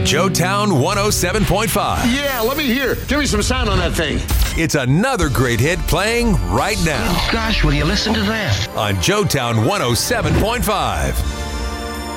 Joetown 107.5. Yeah, let me hear. Give me some sound on that thing. It's another great hit playing right now Gosh, will you listen to that? on Joetown 107.5.